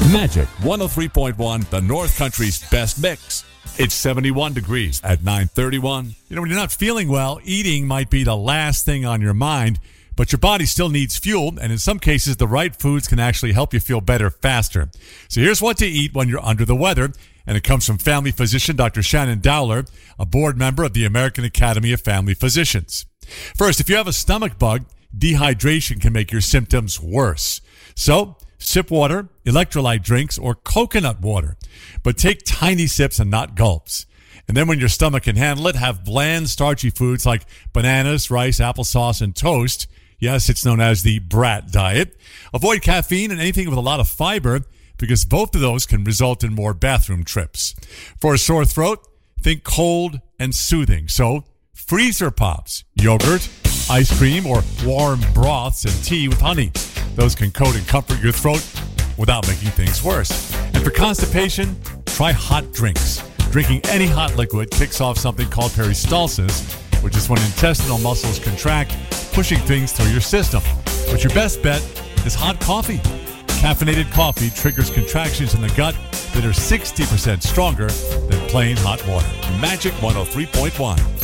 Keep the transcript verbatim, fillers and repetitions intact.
Magic one oh three point one, the North Country's best mix. It's seventy-one degrees at nine thirty-one. You know, when you're not feeling well, eating might be the last thing on your mind, but your body still needs fuel, and in some cases, the right foods can actually help you feel better faster. So here's what to eat when you're under the weather, and it comes from family physician Doctor Shannon Dowler, a board member of the American Academy of Family Physicians. First, if you have a stomach bug, dehydration can make your symptoms worse. So, sip water, electrolyte drinks, or coconut water. But take tiny sips and not gulps. And then when your stomach can handle it, have bland, starchy foods like bananas, rice, applesauce, and toast. Yes, it's known as the brat diet. Avoid caffeine and anything with a lot of fiber because both of those can result in more bathroom trips. For a sore throat, think cold and soothing. So, freezer pops, yogurt, ice cream, or warm broths and tea with honey. Those can coat and comfort your throat without making things worse. And for constipation, try hot drinks. Drinking any hot liquid kicks off something called peristalsis, which is when intestinal muscles contract, pushing things through your system. But your best bet is hot coffee. Caffeinated coffee triggers contractions in the gut that are sixty percent stronger than plain hot water. Magic one oh three point one.